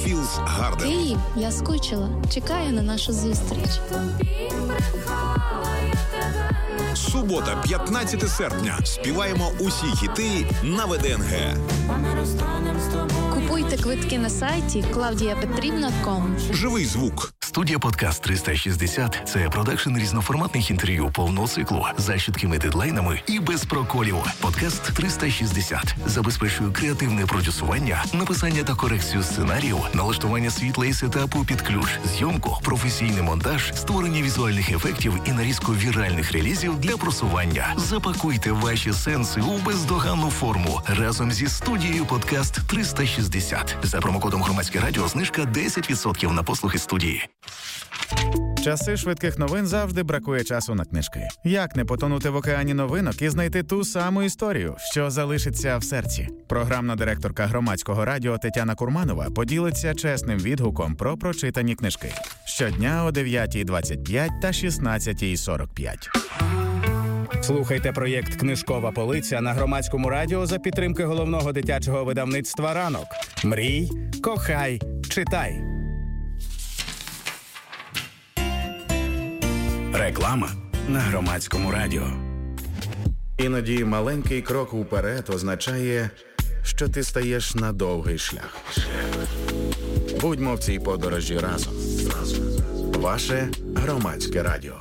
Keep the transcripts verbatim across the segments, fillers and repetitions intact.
Філс Гарден. Київ, я скучила. Чекаю на нашу зустріч. Субота, п'ятнадцяте серпня. Співаємо усі хіти на ВДНГ. Купуйте квитки на сайті клавдія петрівна крапка ком. Живий звук. Студія «Подкаст триста шістдесят» – це продакшн різноформатних інтерв'ю повного циклу за чіткими дедлайнами і без проколів. «Подкаст триста шістдесят» забезпечує креативне продюсування, написання та корекцію сценаріїв, налаштування світла і сетапу під ключ, зйомку, професійний монтаж, створення візуальних ефектів і нарізку віральних релізів для просування. Запакуйте ваші сенси у бездоганну форму разом зі студією «Подкаст триста шістдесят». За промокодом «Громадське радіо» знижка десять відсотків на послуги студії. Часи швидких новин завжди бракує часу на книжки. Як не потонути в океані новинок і знайти ту саму історію, що залишиться в серці? Програмна директорка Громадського радіо Тетяна Курманова поділиться чесним відгуком про прочитані книжки. Щодня о дев'ятій двадцять п'ять та шістнадцятій сорок п'ять. Слухайте проєкт «Книжкова полиця» на Громадському радіо за підтримки головного дитячого видавництва «Ранок». Мрій, кохай, читай. Реклама на Громадському радіо. Іноді маленький крок уперед означає, що ти стаєш на довгий шлях. Будьмо в цій подорожі разом. Ваше Громадське радіо.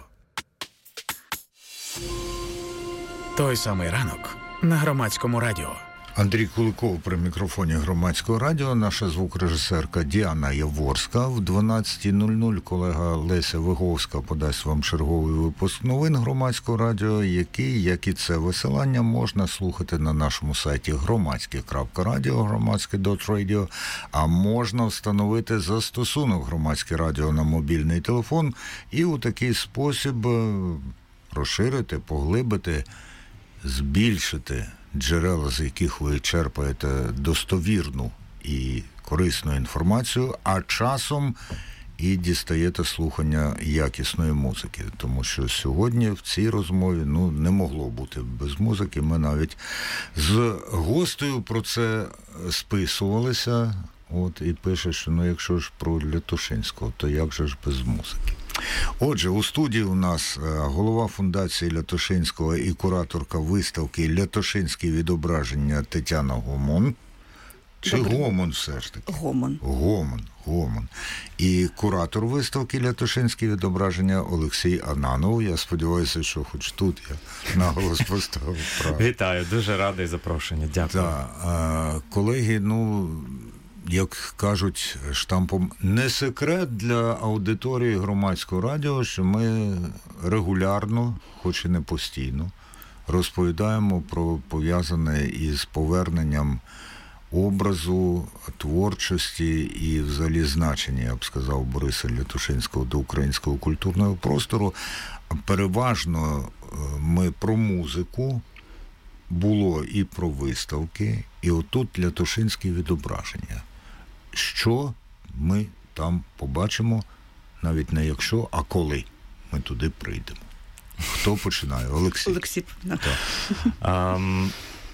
Той самий ранок на Громадському радіо. Андрій Куликов при мікрофоні Громадського радіо, наша звукорежисерка Діана Яворська. В дванадцятій нуль нуль колега Леся Виговська подасть вам черговий випуск новин Громадського радіо, який, як і це висилання, можна слухати на нашому сайті громадське крапка радіо, громадське крапка радіо, а можна встановити застосунок Громадське радіо на мобільний телефон і у такий спосіб розширити, поглибити, збільшити джерела, з яких ви черпаєте достовірну і корисну інформацію, а часом і дістаєте слухання якісної музики. Тому що сьогодні в цій розмові ну, не могло бути без музики. Ми навіть з гостею про це списувалися. От, і пише, що ну, якщо ж про Лятошинського, то як же ж без музики? Отже, у студії у нас голова фундації Лятошинського і кураторка виставки «Лятошинські відображення» Тетяна Гомон. Чи Добре. Гомон все ж таки? Гомон. Гомон, Гомон. І куратор виставки «Лятошинські відображення» Олексій Ананов. Я сподіваюся, що хоч тут я наголос поставив правильно. Вітаю, дуже радий запрошенню. Дякую. Так, колеги, ну... як кажуть штампом, не секрет для аудиторії Громадського радіо, що ми регулярно, хоч і не постійно, розповідаємо про пов'язане із поверненням образу, творчості і взагалі значення, я б сказав, Бориса Лятошинського до українського культурного простору. Переважно ми про музику, було і про виставки, і отут Лятошинські відображення. Що ми там побачимо, навіть не якщо, а коли ми туди прийдемо. Хто починає? Олексій. Олексій. Um...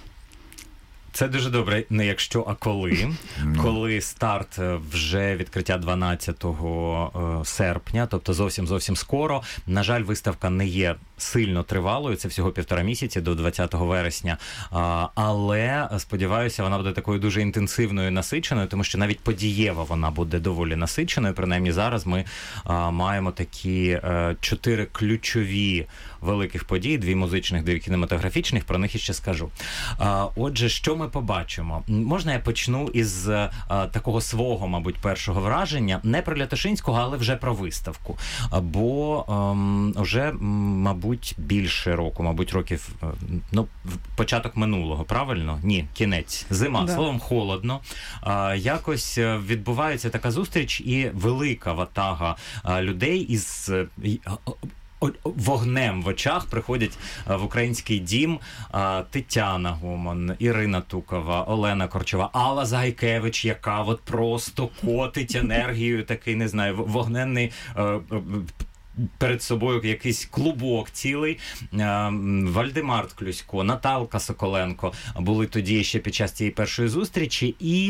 Це дуже добре, не якщо, а коли. No. Коли старт вже відкриття дванадцятого серпня, тобто зовсім-зовсім скоро. На жаль, виставка не є сильно тривалою, це всього півтора місяці до двадцятого вересня. Але, сподіваюся, вона буде такою дуже інтенсивною, насиченою, тому що навіть подієва вона буде доволі насиченою. Принаймні зараз ми маємо такі чотири ключові великих подій, дві музичних, дві кінематографічних, про них іще скажу. Отже, що ми побачимо? Можна я почну із а, такого свого, мабуть, першого враження, не про Лятошинського, але вже про виставку. Бо ем, вже, мабуть, більше року, мабуть, років, ну, початок минулого, правильно? Ні, кінець. Зима. Да. Словом, холодно. А, якось відбувається така зустріч і велика ватага а, людей із... вогнем в очах приходять в український дім Тетяна Гомон, Ірина Тукова, Олена Корчова, Алла Загайкевич, яка от просто котить енергією, такий, не знаю, вогненний перед собою якийсь клубок цілий. Вальдемар Ткluсько, Наталка Соколенко були тоді ще під час цієї першої зустрічі, і